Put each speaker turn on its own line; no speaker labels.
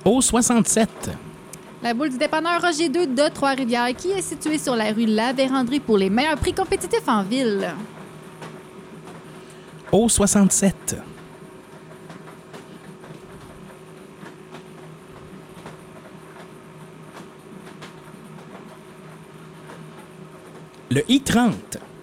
Au 67.
La boule du dépanneur Roger 2 de Trois-Rivières, qui est située sur la rue La Vérandrie pour les meilleurs prix compétitifs en ville.
Au 67. Le I-30.